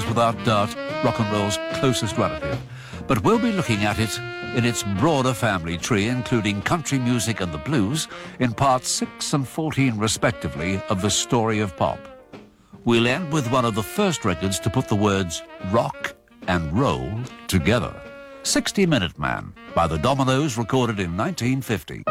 without doubt rock and roll's closest relative, but we'll be looking at it in its broader family tree, including country music and the blues, in parts 6 and 14 respectively of the story of pop. We'll end with one of the first records to put the words rock and roll together. 60 Minute Man by the Dominoes, recorded in 1950.